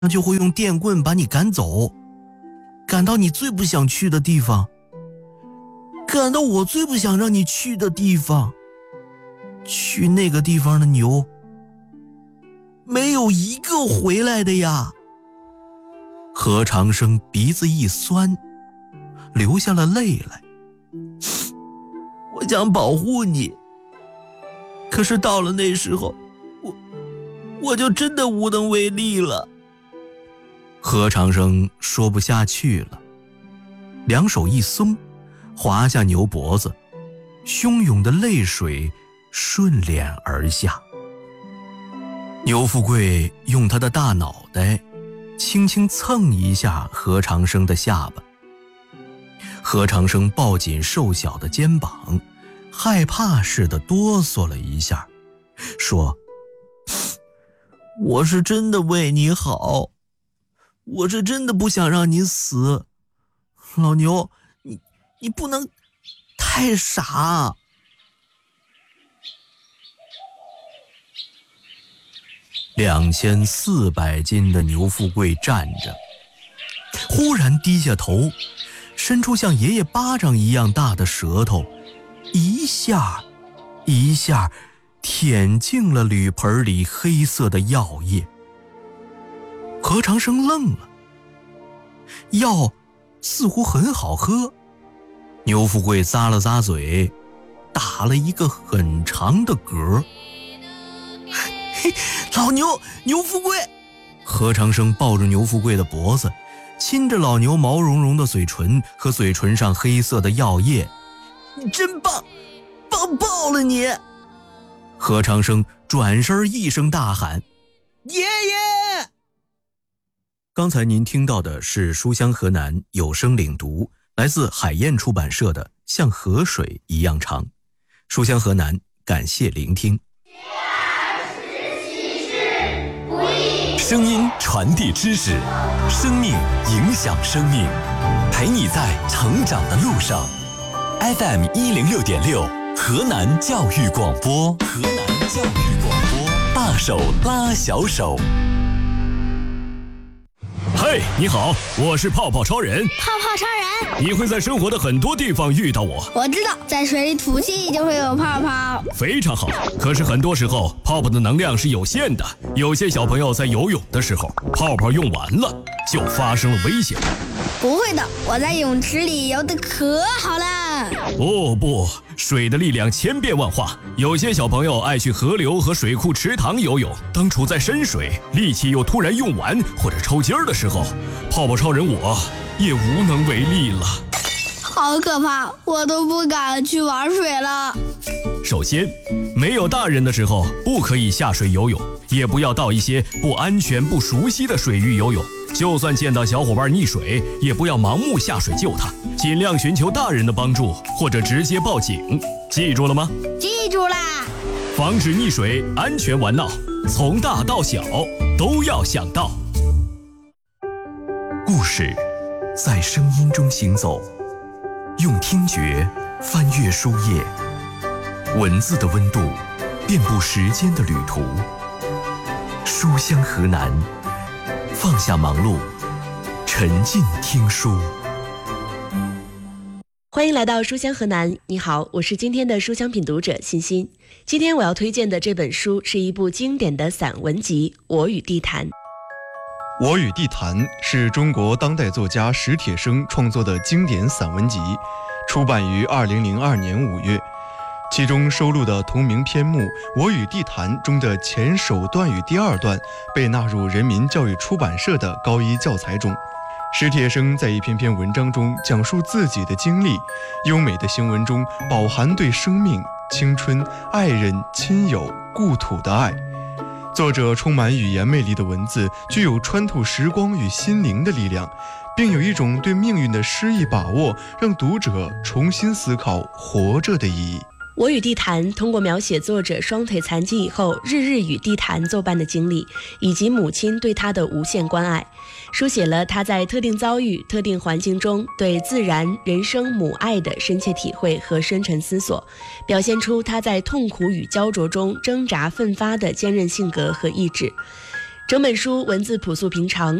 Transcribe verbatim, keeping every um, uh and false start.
那就会用电棍把你赶走，赶到你最不想去的地方，赶到我最不想让你去的地方。去那个地方的牛，没有一个回来的呀。何长生鼻子一酸，流下了泪来。我想保护你，可是到了那时候，我我就真的无能为力了。何长生说不下去了，两手一松，滑下牛脖子，汹涌的泪水顺脸而下。牛富贵用他的大脑袋轻轻蹭一下何长生的下巴。何长生抱紧瘦小的肩膀，害怕似的哆嗦了一下，说：我是真的为你好，我是真的不想让你死。老牛，你你不能太傻。两千四百斤的牛富贵站着，忽然低下头，伸出像爷爷巴掌一样大的舌头，一下一下舔进了铝盆里黑色的药液。何长生愣了，药似乎很好喝。牛富贵咂了咂嘴，打了一个很长的嗝。嘿，老牛，牛富贵！何长生抱住牛富贵的脖子，亲着老牛毛茸茸的嘴唇和嘴唇上黑色的药液。你真棒，棒爆了你！何长生转身一声大喊：爷爷！刚才您听到的是书香河南有声领读，来自海燕出版社的《像河水一样长》。书香河南，感谢聆听。 声音传递知识，生命影响生命，陪你在成长的路上。F M 一零六点六，河南教育广播，河南教育广播，大手拉小手。 嘿，你好，我是泡泡超人。 泡泡超人， 你会在生活的很多地方遇到我。 我知道，在水里吐气就会有泡泡。 非常好，可是很多时候泡泡的能量是有限的，有些小朋友在游泳的时候，泡泡用完了，就发生了危险。 不会的，我在泳池里游得可好了。 哦不，水的力量千变万化，有些小朋友爱去河流和水库池塘游泳，当处在深水，力气又突然用完或者抽筋儿的时候，泡泡超人我也无能为力了。 好可怕，我都不敢去玩水了。 首先，没有大人的时候不可以下水游泳，也不要到一些不安全不熟悉的水域游泳。就算见到小伙伴溺水，也不要盲目下水救他，尽量寻求大人的帮助，或者直接报警。记住了吗？ 记住啦！ 防止溺水，安全玩闹，从大到小都要想到。 故事在声音中行走，用听觉翻阅书页，文字的温度遍布时间的旅途。书香河南，放下忙碌，沉浸听书。 欢迎来到书香河南，你好，我是今天的书香品读者欣欣。今天我要推荐的这本书是一部经典的散文集《我与地坛》。 《我与地坛》是中国当代作家史铁生创作的经典散文集，出版于二零零二年五月。其中收录的同名篇目《我与地坛》中的前首段与第二段被纳入人民教育出版社的高一教材中。史铁生在一篇篇文章中讲述自己的经历，优美的行文中饱含对生命、青春、爱人、亲友、故土的爱。作者充满语言魅力的文字，具有穿透时光与心灵的力量，并有一种对命运的诗意把握，让读者重新思考活着的意义。 我与地坛通过描写作者双腿残疾以后日日与地坛作伴的经历，以及母亲对他的无限关爱，书写了他在特定遭遇、特定环境中对自然、人生、母爱的深切体会和深沉思索，表现出他在痛苦与焦灼中挣扎奋发的坚韧性格和意志。 整本书文字朴素平常，